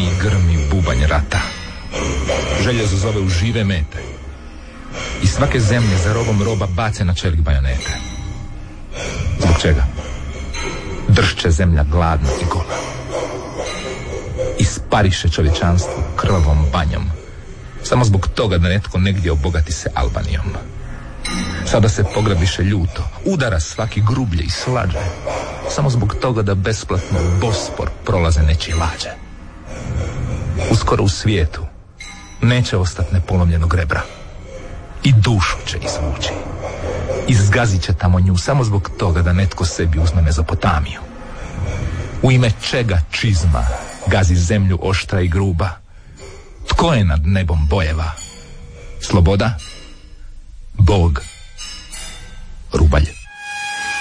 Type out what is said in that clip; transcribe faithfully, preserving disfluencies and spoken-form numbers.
zvoni i grmi bubanj rata. Željezo zove u žive mete. I svake zemlje za rovom roba bace na čelik bajonete. Zbog čega? Dršće zemlja gladna i gola. Ispariše čovječanstvo krvavom banjom. Samo zbog toga da netko negdje obogati se Albanijom. Sada se pograbiše ljuto, udara svaki grublje i slađe. Samo zbog toga da besplatno u Bospor prolaze nečije lađe. Uskoro u svijetu neće ostati nepolomljenog rebra. I dušu će izvući. Izgazit će tamo nju samo zbog toga da netko sebi uzme Mezopotamiju. U ime čega čizma gazi zemlju oštra i gruba? Tko je nad nebom bojeva? Sloboda? Bog? Rubalj?